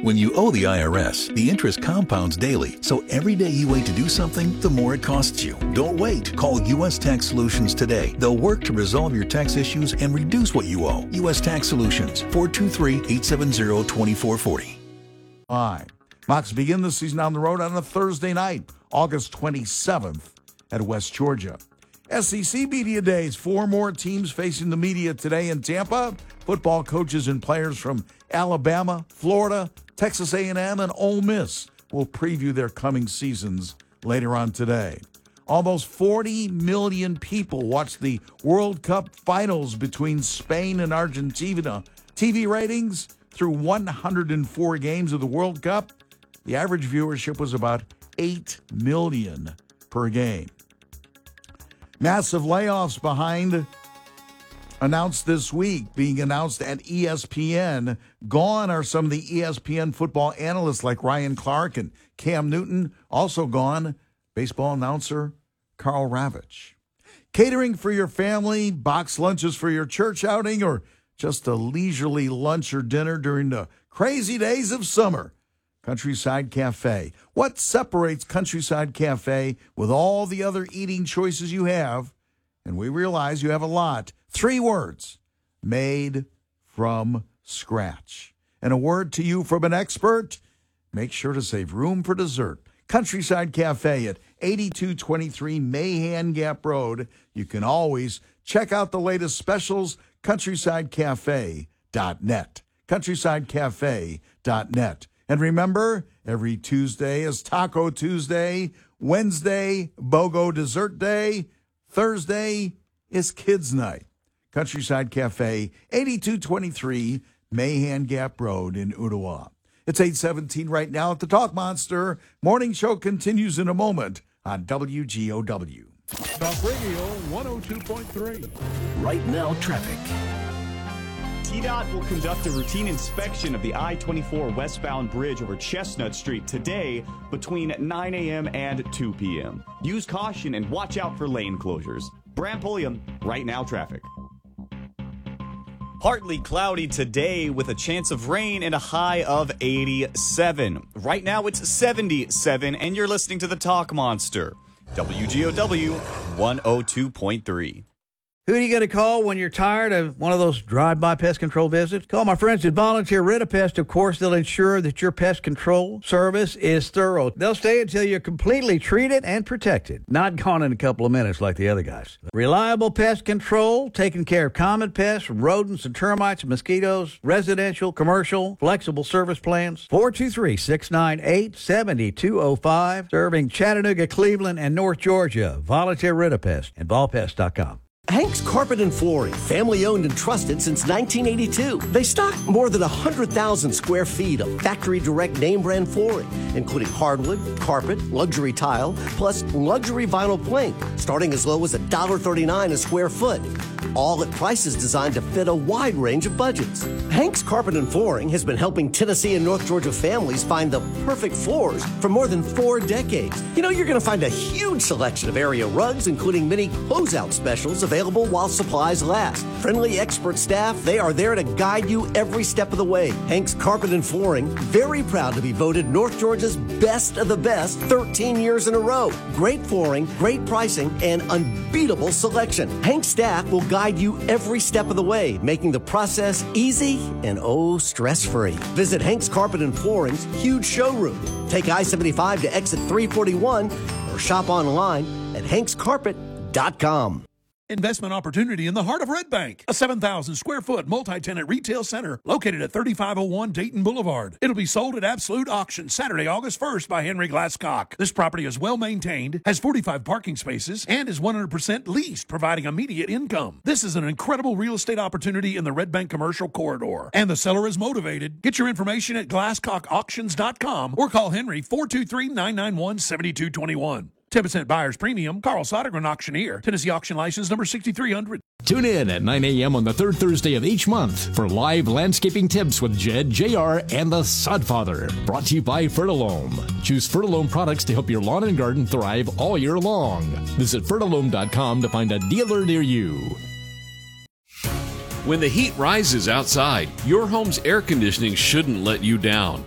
When you owe the IRS, the interest compounds daily, so every day you wait to do something, the more it costs you. Don't wait. Call U.S. Tax Solutions today. They'll work to resolve your tax issues and reduce what you owe. U.S. Tax Solutions, 423-870-2440. All right. Mocs begin the season on the road on a Thursday night, August 27th at West Georgia. SEC Media Days, 4 more teams facing the media today in Tampa. Football coaches and players from Alabama, Florida, Texas A&M, and Ole Miss will preview their coming seasons later on today. Almost 40 million people watched the World Cup finals between Spain and Argentina. TV ratings through 104 games of the World Cup, the average viewership was about 8 million per game. Massive layoffs announced this week, being announced at ESPN. Gone are some of the ESPN football analysts like Ryan Clark and Cam Newton. Also gone, baseball announcer Carl Ravitch. Catering for your family, box lunches for your church outing, or just a leisurely lunch or dinner during the crazy days of summer. Countryside Cafe. What separates Countryside Cafe with all the other eating choices you have? And we realize you have a lot. 3 words: made from scratch. And a word to you from an expert: make sure to save room for dessert. Countryside Cafe at 8223 Mahan Gap Road. You can always check out the latest specials, countrysidecafe.net. countrysidecafe.net. And remember, every Tuesday is Taco Tuesday, Wednesday, BOGO Dessert Day, Thursday is Kids Night. Countryside Cafe, 8223 Mahan Gap Road in Ottawa. It's 8:17 right now at the Talk Monster. Morning show continues in a moment on WGOW. Talk Radio 102.3. Right now, traffic. TDOT will conduct a routine inspection of the I-24 westbound bridge over Chestnut Street today between 9 a.m. and 2 p.m. Use caution and watch out for lane closures. Brant Pulliam, Right Now Traffic. Partly cloudy today with a chance of rain and a high of 87. Right now it's 77, and you're listening to the Talk Monster. WGOW 102.3. Who are you going to call when you're tired of one of those drive-by pest control visits? Call my friends at Volunteer Ritapest. Of course, they'll ensure that your pest control service is thorough. They'll stay until you're completely treated and protected, not gone in a couple of minutes like the other guys. Reliable pest control, taking care of common pests from rodents and termites and mosquitoes, residential, commercial, flexible service plans. 423-698-7205, serving Chattanooga, Cleveland, and North Georgia. Volunteer Ritapest and volpest.com. Hank's Carpet and Flooring, family owned and trusted since 1982. They stock more than 100,000 square feet of factory direct name brand flooring, including hardwood, carpet, luxury tile, plus luxury vinyl plank, starting as low as $1.39 a square foot. All at prices designed to fit a wide range of budgets. Hank's Carpet and Flooring has been helping Tennessee and North Georgia families find the perfect floors for more than 4 decades. You know, you're going to find a huge selection of area rugs, including many closeout specials available while supplies last. Friendly expert staff, they are there to guide you every step of the way. Hank's Carpet and Flooring, very proud to be voted North Georgia's best of the best 13 years in a row. Great flooring, great pricing, and unbeatable selection. Hank's staff will guide you every step of the way, making the process easy and stress-free. Visit Hank's Carpet and Flooring's huge showroom. Take I-75 to exit 341 or shop online at hankscarpet.com. Investment opportunity in the heart of Red Bank, a 7,000 square foot multi-tenant retail center located at 3501 Dayton Boulevard. It'll be sold at absolute auction Saturday, August 1st by Henry Glasscock. This property is well maintained, has 45 parking spaces, and is 100% leased, providing immediate income. This is an incredible real estate opportunity in the Red Bank commercial corridor, and the seller is motivated. Get your information at glasscockauctions.com or call Henry 423-991-7221. 10% buyer's premium. Carl Sodergren, auctioneer. Tennessee auction license number 6300. Tune in at 9 a.m. on the third Thursday of each month for live landscaping tips with Jed, JR, and the Sodfather. Brought to you by Fertilome. Choose Fertilome products to help your lawn and garden thrive all year long. Visit Fertilome.com to find a dealer near you. When the heat rises outside, your home's air conditioning shouldn't let you down.